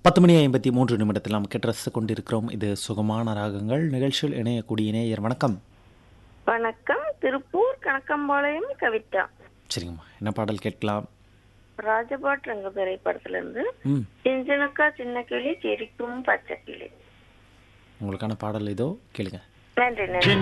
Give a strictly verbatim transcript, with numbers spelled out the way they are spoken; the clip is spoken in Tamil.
பத்து மணி ஐம்பத்தி மூன்று நிமிடத்தில் நாம் கேட்டு ரசித்துக் கொண்டிருக்கிறோம். இது சுகமான ராகங்கள் நிகழ்ச்சியில் இணையக்கூடிய நேயர் வணக்கம். வணக்கம், திருப்பூர் கணக்கம்பாளையம் கவிதா. சரிங்கம்மா, என்ன பாடல் கேட்கலாம்? ராஜபாட் ரங்க திரைப்படத்துல இருந்து ம் சிஞ்சனுக்கா சின்ன கிளி சிரிக்கும் பச்சை கிளி. உங்களுக்கான பாடல் இதோ கேளுங்க. நன்றி நன்றி.